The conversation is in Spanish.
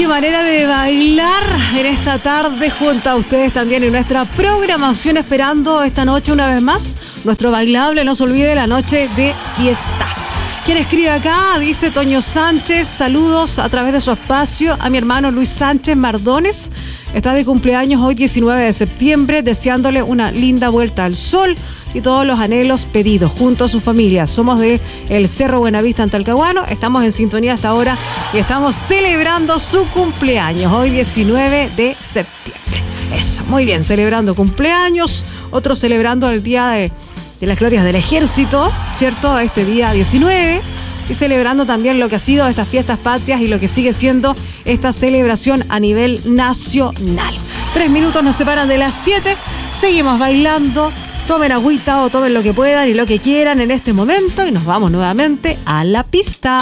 qué manera de bailar en esta tarde junto a ustedes también en nuestra programación, esperando esta noche una vez más nuestro bailable, no se olvide, la noche de fiesta. ¿Quién escribe acá? Dice Toño Sánchez, saludos a través de su espacio a mi hermano Luis Sánchez Mardones. Está de cumpleaños hoy 19 de septiembre, deseándole una linda vuelta al sol y todos los anhelos pedidos junto a su familia. Somos de el Cerro Buenavista en Talcahuano, estamos en sintonía hasta ahora y estamos celebrando su cumpleaños hoy 19 de septiembre. Eso, muy bien, celebrando cumpleaños, otros celebrando el día de las glorias del ejército, ¿cierto? Este día 19, y celebrando también lo que ha sido estas fiestas patrias y lo que sigue siendo esta celebración a nivel nacional. 3 minutos nos separan de las 7, seguimos bailando, tomen agüita o tomen lo que puedan y lo que quieran en este momento y nos vamos nuevamente a la pista.